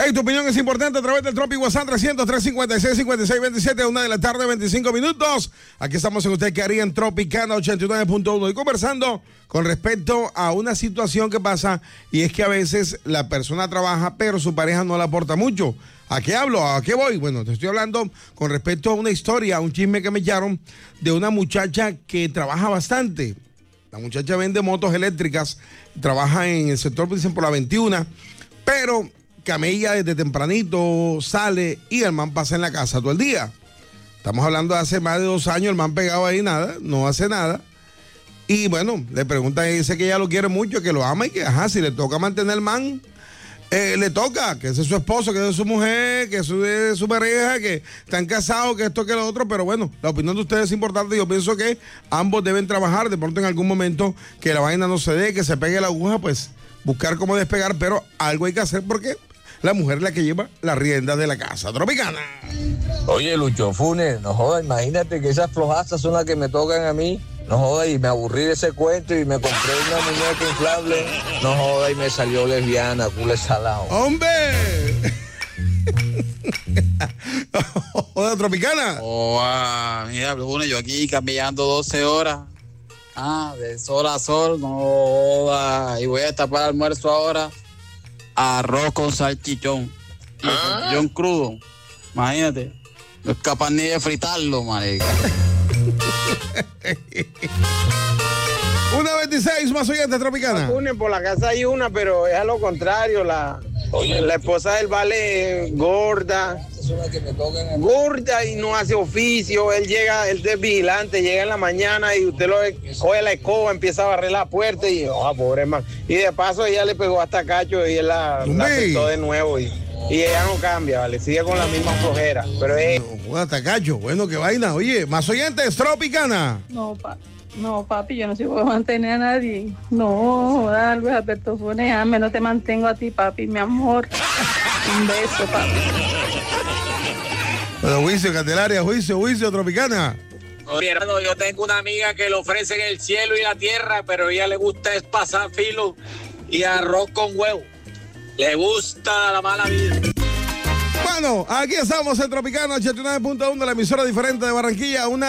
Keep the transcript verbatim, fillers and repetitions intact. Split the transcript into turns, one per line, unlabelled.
Hey, tu opinión es importante a través del Tropic WhatsApp trescientos, trescientos cincuenta y seis, cincuenta y seis veintisiete, una de la tarde, veinticinco minutos. Aquí estamos en Usted que haría en Tropicana ochenta y nueve punto uno y conversando con respecto a una situación que pasa, y es que a veces la persona trabaja pero su pareja no le aporta mucho. ¿A qué hablo? ¿A qué voy? Bueno, te estoy hablando con respecto a una historia, a un chisme que me echaron de una muchacha que trabaja bastante. La muchacha vende motos eléctricas, trabaja en el sector, dicen, por la veintiuna, pero camella desde tempranito, sale y el man pasa en la casa todo el día. Estamos hablando de hace más de dos años, el man pegado ahí, nada, no hace nada. Y bueno, le pregunta y dice que ella lo quiere mucho, que lo ama y que, ajá, si le toca mantener el man, eh, le toca, que ese es su esposo, que ese es su mujer, que ese es su pareja, que están casados, que esto, que lo otro. Pero bueno, la opinión de ustedes es importante. Yo pienso que ambos deben trabajar. De pronto en algún momento que la vaina no se dé, que se pegue la aguja, pues buscar cómo despegar, pero algo hay que hacer porque la mujer es la que lleva la rienda de la casa. Tropicana.
Oye, Lucho Funes, no jodas, imagínate que esas flojazas son las que me tocan a mí. No jodas, y me aburrí de ese cuento y me compré una muñeca inflable. No jodas, y me salió lesbiana, culo salado.
¡Hombre! Joda, Tropicana.
Oh, mira, Funes, yo aquí camellando doce horas. Ah, de sol a sol, no joda. Y voy a tapar almuerzo ahora. Arroz con salchichón. Y el salchichón crudo. Imagínate. No es capaz ni de fritarlo, marica.
Una veintiséis más oyente, Tropicana.
Por la casa hay una, pero es a lo contrario. La, Oye, la esposa del vale gorda. Gorda y no hace oficio. Él llega, él es vigilante, llega en la mañana y usted lo coge la escoba, empieza a barrer la puerta y, oh, pobre man. Y de paso ella le pegó hasta cacho y él la, la aceptó de nuevo y, y ella no cambia, ¿vale? Sigue con la misma flojera. Pero es.
No, hasta cacho, bueno, qué vaina. Oye, más oyentes, Tropicana.
No, pa. No, papi, yo no sé cómo mantener a nadie. No, algo es Alberto Funes, ah, menos te mantengo a ti, papi, mi amor. Un beso, papi.
Bueno, juicio, Candelaria, juicio, juicio, Tropicana.
Oye, hermano, yo tengo una amiga que le ofrecen el cielo y la tierra, pero a ella le gusta es pasar filo y arroz con huevo. Le gusta la mala vida.
Bueno, aquí estamos en Tropicana ochenta y nueve punto uno, la emisora diferente de Barranquilla, una